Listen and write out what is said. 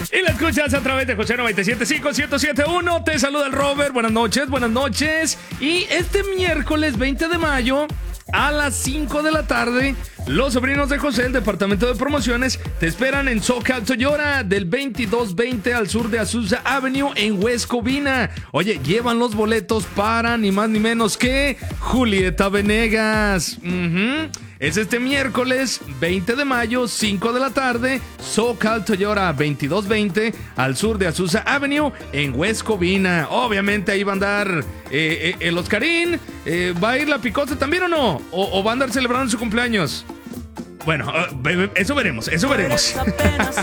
Y la escuchas a través de José 97.5, 107.1. Te saluda el Robert. Buenas noches, buenas noches. Y este miércoles 20 de mayo a las 5 de la tarde, los sobrinos de José, el departamento de promociones, te esperan en SoCal Toyota del 2220 al sur de Azusa Avenue en West Covina. Oye, llevan los boletos para ni más ni menos que Julieta Venegas. Es este miércoles 20 de mayo, 5 de la tarde, SoCal Toyota 2220 al sur de Azusa Avenue en West Covina. Obviamente ahí va a andar el Oscarín. ¿Va a ir la Picota también o no? ¿O va a andar celebrando su cumpleaños? Bueno, eso veremos.